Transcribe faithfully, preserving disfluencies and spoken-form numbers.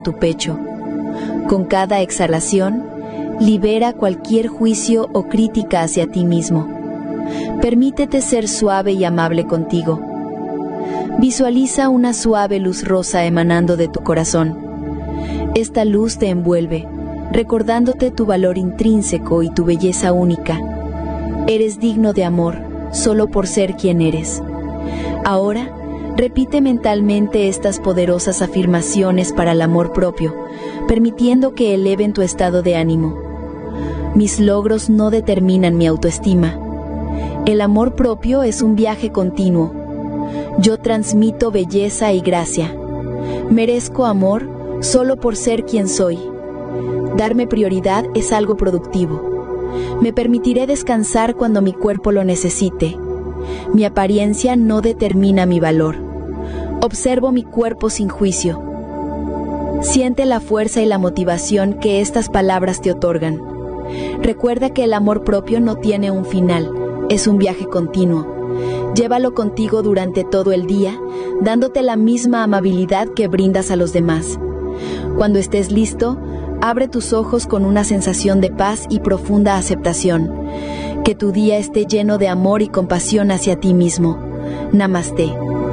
tu pecho. Con cada exhalación, libera cualquier juicio o crítica hacia ti mismo. Permítete ser suave y amable contigo. Visualiza una suave luz rosa emanando de tu corazón. Esta luz te envuelve, recordándote tu valor intrínseco y tu belleza única. Eres digno de amor, solo por ser quien eres. Ahora, repite mentalmente estas poderosas afirmaciones para el amor propio, permitiendo que eleven tu estado de ánimo. Mis logros no determinan mi autoestima. El amor propio es un viaje continuo. Yo transmito belleza y gracia. Merezco amor solo por ser quien soy. Darme prioridad es algo productivo. Me permitiré descansar cuando mi cuerpo lo necesite. Mi apariencia no determina mi valor. Observo mi cuerpo sin juicio. Siente la fuerza y la motivación que estas palabras te otorgan. Recuerda que el amor propio no tiene un final, es un viaje continuo. Llévalo contigo durante todo el día, dándote la misma amabilidad que brindas a los demás. Cuando estés listo, abre tus ojos con una sensación de paz y profunda aceptación. Que tu día esté lleno de amor y compasión hacia ti mismo. Namaste.